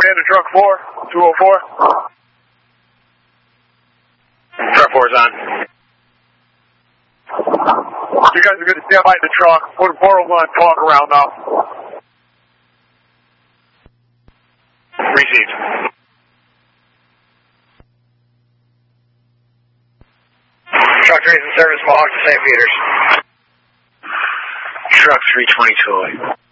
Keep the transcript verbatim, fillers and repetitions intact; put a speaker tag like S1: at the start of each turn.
S1: into truck four, two oh four.
S2: Truck four is on.
S1: You guys are going to stand by the truck. Put four oh one talk around now.
S2: Received. Truck three is in service, Mohawk to Saint Peters. Truck three twenty-two.